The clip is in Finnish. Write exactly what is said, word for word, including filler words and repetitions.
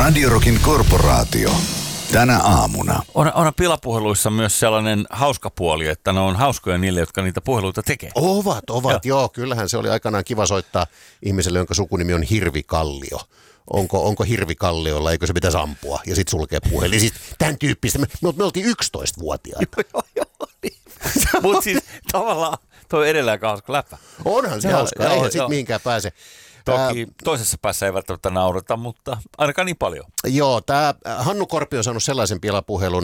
Radio Rockin korporaatio. Tänä aamuna. On, on pilapuheluissa myös sellainen hauska puoli, että ne on hauskoja niille, jotka niitä puheluita tekee. Ovat, ovat, joo. joo. Kyllähän se oli aikanaan kiva soittaa ihmiselle, jonka sukunimi on Hirvikallio. Onko, onko Hirvikalliolla, eikö se pitäisi ampua? Ja sitten sulkee puhelin. Siis tämän tyyppistä. Me, me oltiin yksitoistavuotiaita. Joo, joo, niin. Mutta siis tavallaan toi edelleen hauska läppä. Onhan se Joo, hauska, joo, eihän joo. sitten mihinkään pääse. Toki Ää, toisessa päässä ei välttämättä naurata, mutta ainakaan niin paljon. Joo, tämä Hannu Korpi on saanut sellaisen pilapuhelun.